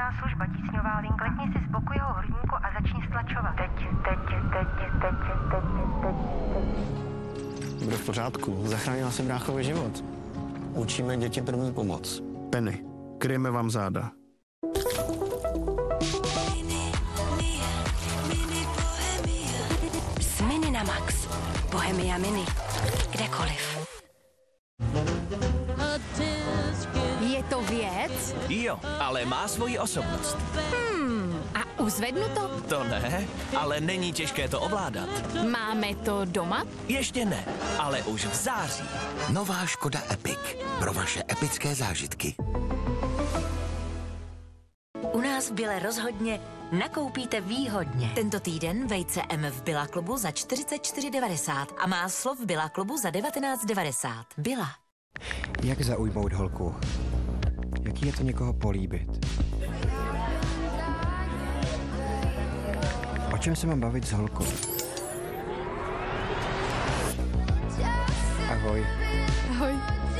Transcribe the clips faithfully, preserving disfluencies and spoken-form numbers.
záchranná služba, tísňová link, letni si z boku jeho hrudníku a začni stlačovat. Teď, teď, teď, teď, teď, teď, teď. Bude v pořádku, zachránila jsem bráchovi život. Učíme děti první pomoc. Penny, kryjeme vám záda. S Mini na Max. Bohemia Mini. Kdekoliv. Je to věc? Jo, ale má svoji osobnost. Hmm, a uzvednu to? To ne, ale není těžké to ovládat. Máme to doma? Ještě ne, ale už v září. Nová Škoda Epic. Pro vaše epické zážitky. U nás v Bile rozhodně nakoupíte výhodně. Tento týden vejce M v Billa klubu za čtyřicet čtyři devadesát a máslo v Billa klubu za devatenáct devadesát. Billa. Jak zaujmout holku? Jaký je to někoho políbit? O čem se mám bavit s holkou? Ahoj. Ahoj.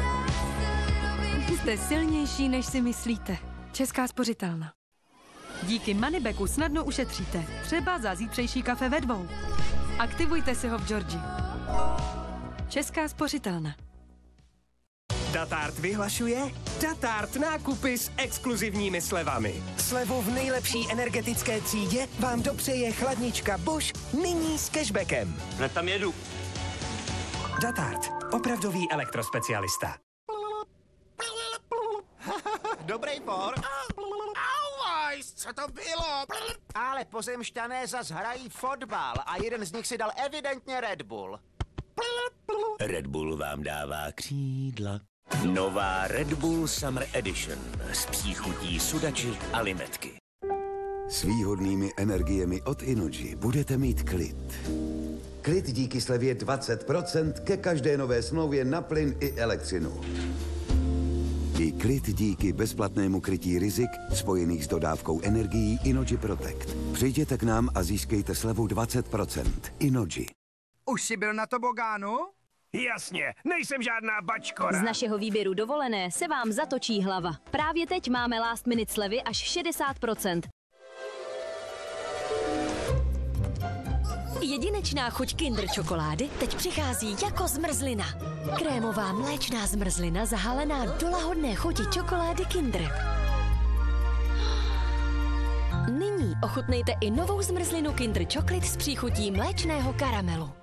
Jste silnější, než si myslíte. Česká spořitelna. Díky Moneybacku snadno ušetříte. Třeba za zítřejší kafe ve dvou. Aktivujte si ho v Georgii. Česká spořitelna. Datart vyhlašuje Datart nákupy s exkluzivními slevami. Slevu v nejlepší energetické třídě vám dopřeje chladnička Bosch nyní s cashbackem. Hned tam jedu. Datart, opravdový elektrospecialista. Dobrý por. Auaj, co to bylo? Ale pozemšťané zas hrají fotbal a jeden z nich si dal evidentně Red Bull. Red Bull vám dává křídla. Nová Red Bull Summer Edition s příchutí sudači a limetky. S výhodnými energiemi od Inoji budete mít klid. Klid díky slevě dvacet procent ke každé nové smlouvě na plyn i elektřinu. I klid díky bezplatnému krytí rizik spojených s dodávkou energií Inoji Protect. Přijděte k nám a získejte slevu dvacet procent. Inoji. Už jsi byl na tobogánu? Jasně, nejsem žádná bačkora. Z našeho výběru dovolené se vám zatočí hlava. Právě teď máme last minute slevy až šedesát procent. Jedinečná chuť Kinder čokolády teď přichází jako zmrzlina. Krémová mléčná zmrzlina zahalená do lahodné chuti čokolády Kinder. Nyní ochutnejte i novou zmrzlinu Kinder Chocolate s příchutí mléčného karamelu.